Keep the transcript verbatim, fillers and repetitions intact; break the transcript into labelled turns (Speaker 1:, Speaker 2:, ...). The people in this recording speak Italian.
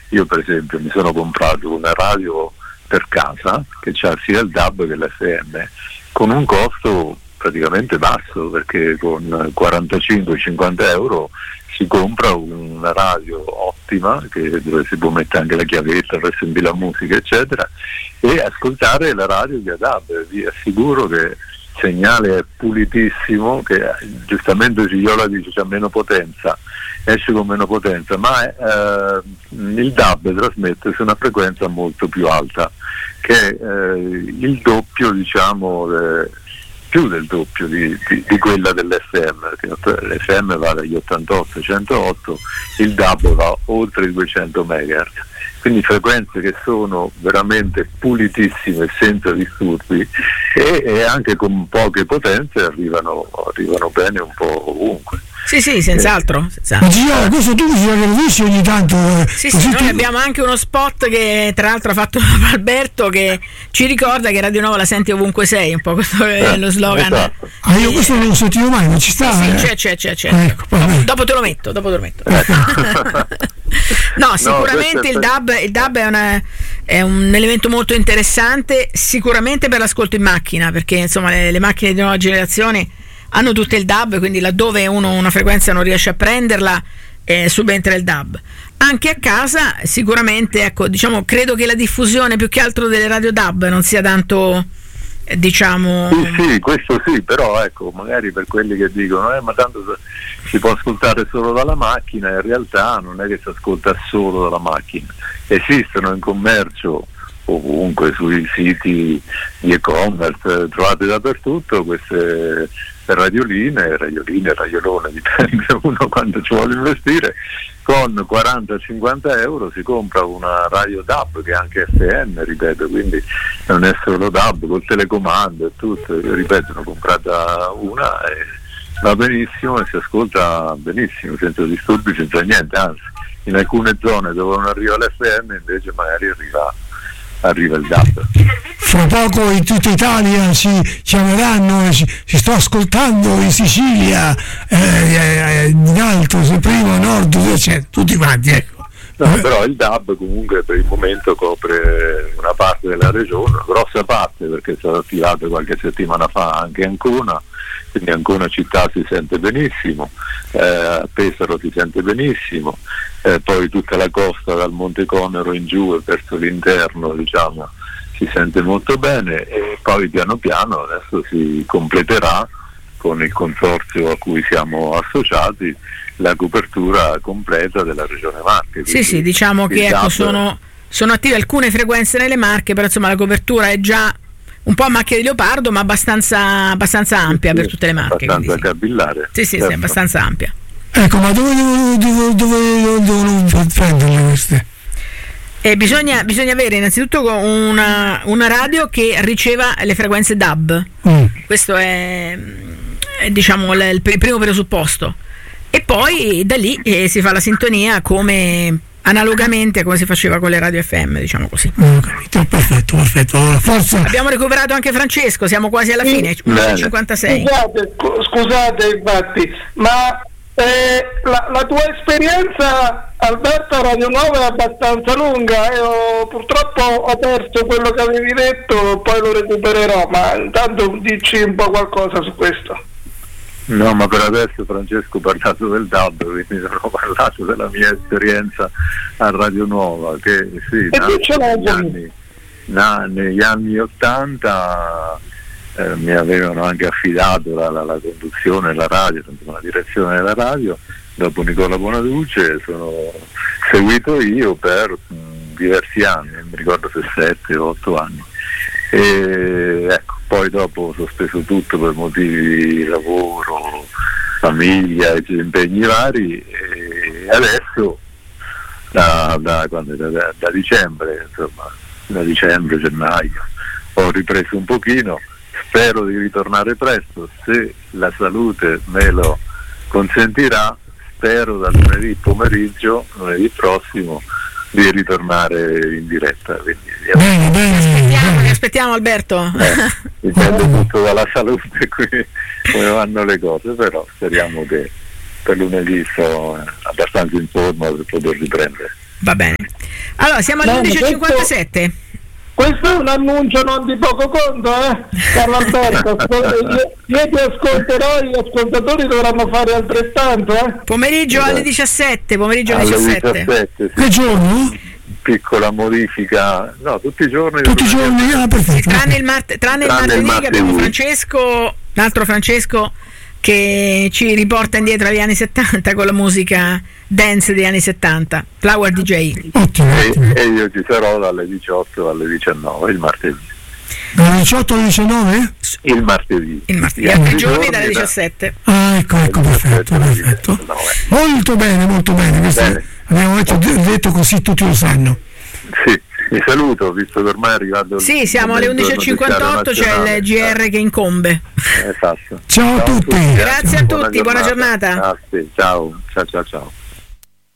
Speaker 1: io per esempio mi sono comprato una radio per casa che ha sia il D A B che l'F M con un costo praticamente basso, perché con quarantacinque cinquanta euro si compra una radio ottima che, dove si può mettere anche la chiavetta per sentire la musica eccetera, e ascoltare la radio di A D A B. Vi assicuro che il segnale è pulitissimo, che giustamente Gigliola dice c'ha meno potenza, esce con meno potenza, ma eh, il D A B trasmette su una frequenza molto più alta, che è eh, il doppio, diciamo, eh, più del doppio di, di, di quella dell'F M, perché l'F M va dagli ottantotto ai centootto, il D A B va oltre i duecento megahertz, quindi frequenze che sono veramente pulitissime, senza disturbi, e, e anche con poche potenze arrivano, arrivano bene un po' ovunque.
Speaker 2: Sì, sì, senz'altro. senz'altro.
Speaker 3: Ma Gigliola, questo tu bisogna che lo dici ogni tanto. Eh,
Speaker 2: sì, sì, noi
Speaker 3: tu...
Speaker 2: abbiamo anche uno spot che tra l'altro ha fatto Alberto, che ci ricorda che Radio Nova la senti ovunque sei, un po' questo è lo slogan.
Speaker 1: Esatto.
Speaker 3: Ah, io questo non lo sentivo mai, non ci sta.
Speaker 2: Sì,
Speaker 3: eh.
Speaker 2: sì, c'è, c'è, c'è, c'è.
Speaker 3: Ecco,
Speaker 2: dopo, dopo te lo metto, dopo te lo metto. No, sicuramente
Speaker 1: no,
Speaker 2: il D A B, il D A B è, una, è un elemento molto interessante, sicuramente per l'ascolto in macchina, perché insomma le, le macchine di nuova generazione hanno tutte il D A B, quindi laddove uno una frequenza non riesce a prenderla eh, subentra il D A B. Anche a casa sicuramente, ecco, diciamo, credo che la diffusione più che altro delle radio D A B non sia tanto, eh, diciamo...
Speaker 1: Sì, sì, questo sì, però ecco, magari per quelli che dicono eh, ma tanto si può ascoltare solo dalla macchina, in realtà non è che si ascolta solo dalla macchina, esistono in commercio ovunque, sui siti di e-commerce, trovate dappertutto queste radioline, radioline, radiolone, dipende uno quando ci vuole investire, con quaranta cinquanta euro si compra una radio D A B che è anche F M, ripeto, quindi non è solo D A B, col telecomando e tutto, io ripeto, ne ho comprata una e va benissimo e si ascolta benissimo, senza disturbi, senza niente, anzi in alcune zone dove non arriva l'F M invece magari arriva arriva il D A B.
Speaker 3: Fra poco in tutta Italia si chiameranno, si, si sta ascoltando in Sicilia, eh, eh, in alto, se prima, nord, eccetera, tutti quanti, ecco.
Speaker 1: No, però il D A B comunque per il momento copre una parte della regione, una grossa parte, perché è stato attivato qualche settimana fa anche Ancona, quindi Ancona città si sente benissimo, eh, Pesaro si sente benissimo, eh, poi tutta la costa dal Monte Conero in giù e verso l'interno, diciamo, si sente molto bene, e poi piano piano adesso si completerà con il consorzio a cui siamo associati la copertura completa della regione Marche.
Speaker 2: Sì, sì, diciamo che ecco, sono, sono attive alcune frequenze nelle Marche, però insomma la copertura è già un po' a macchia di leopardo, ma abbastanza, abbastanza ampia, sì, per tutte le Marche.
Speaker 1: Abbastanza
Speaker 2: sì.
Speaker 1: capillare.
Speaker 2: Sì, sì,
Speaker 1: certo.
Speaker 2: sì, abbastanza ampia.
Speaker 3: Ecco, ma dove devono, dove, dove devono prenderle queste?
Speaker 2: E bisogna, bisogna avere innanzitutto una, una radio che riceva le frequenze D A B. Mm. Questo è, è diciamo il, il primo presupposto, e poi da lì eh, si fa la sintonia come analogamente a come si faceva con le radio F M, diciamo così.
Speaker 3: Ho capito, perfetto, perfetto. Allora, forza.
Speaker 2: Abbiamo recuperato anche Francesco, siamo quasi alla fine, undici e cinquantasei.
Speaker 4: Scusate, scusate infatti, ma eh, la, la tua esperienza, Alberto, a Radio Nova è abbastanza lunga, e ho, purtroppo ho perso quello che avevi detto, poi lo recupererò, ma intanto dici un po' qualcosa su questo.
Speaker 1: No, ma per adesso Francesco ha parlato del D A B, quindi non ho parlato della mia esperienza a Radio Nuova, che sì, negli anni, na, negli anni ottanta eh, mi avevano anche affidato la, la, la conduzione della radio, la direzione della radio. Dopo Nicola Bonaduce sono seguito io per mh, diversi anni, non mi ricordo se sette o otto anni. E ecco, poi dopo ho sospeso tutto per motivi di lavoro, famiglia e impegni vari, e adesso da, da, quando, da, da dicembre, insomma, da dicembre, gennaio ho ripreso un pochino, spero di ritornare presto, se la salute me lo consentirà, spero da lunedì pomeriggio, lunedì prossimo, di ritornare in diretta. Quindi,
Speaker 3: bene, bene,
Speaker 2: aspettiamo, bene. aspettiamo Alberto.
Speaker 1: Eh, dipende tutto dalla salute qui, come vanno le cose, però speriamo che per lunedì sto abbastanza in forma per poter riprendere.
Speaker 2: Va bene. Allora, siamo alle undici e cinquantasette.
Speaker 4: Questo è un annuncio non di poco conto, eh? Carlo Alberto, io, io ti ascolterò, gli ascoltatori dovranno fare altrettanto, eh?
Speaker 2: Pomeriggio alle diciassette, pomeriggio alle diciassette.
Speaker 1: diciassette sì.
Speaker 3: Che giorno?
Speaker 1: Piccola modifica, no, tutti i giorni.
Speaker 3: Tutti i giorni, ah, perfetto.
Speaker 2: Tranne il, mart- tranne il
Speaker 1: Tranne
Speaker 2: martedì,
Speaker 1: il martedì.
Speaker 2: che abbiamo Francesco, l'altro Francesco che ci riporta indietro agli anni settanta con la musica dance degli anni settanta, Flower D J.
Speaker 3: Ottimo, ottimo.
Speaker 1: E, e io ci sarò dalle diciotto alle diciannove il martedì.
Speaker 3: Dalle diciotto alle diciannove?
Speaker 1: Il martedì.
Speaker 2: Il martedì,
Speaker 1: Gli
Speaker 2: altri
Speaker 1: altri
Speaker 2: giorni
Speaker 1: giorni
Speaker 2: dalle
Speaker 1: da-
Speaker 2: diciassette.
Speaker 3: Ah, ecco, ecco, perfetto, perfetto. Molto bene, molto bene. Questo
Speaker 1: Bene.
Speaker 3: abbiamo detto, detto così tutti lo sanno.
Speaker 1: Sì, vi saluto, visto che ormai è arrivato il
Speaker 2: Sì, siamo alle
Speaker 1: momento
Speaker 2: undici e cinquantotto, c'è
Speaker 1: nazionale.
Speaker 2: il G R che incombe.
Speaker 1: Esatto.
Speaker 3: Ciao a tutti.
Speaker 2: Grazie a tutti, buona giornata.
Speaker 1: Grazie, ciao, ciao, ciao, ciao.